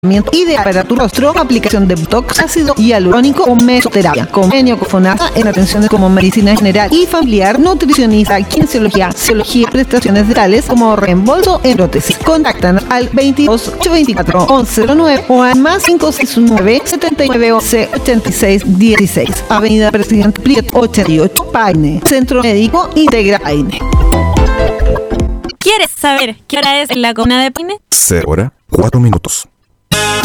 ideal para tu rostro, aplicación de botox, ácido hialurónico o mesoterapia. Convenio con FONASA en atenciones como medicina general y familiar, nutricionista, kinesiología, psicología y prestaciones dentales como reembolso en prótesis. Contáctanos al 22 824 1109 o al más 569 7911 8616. Avenida Presidente Prieto 88, Paine. Centro Médico Integra Paine. ¿Quieres saber qué hora es en la comuna de Paine? 0 hora, 4 minutos.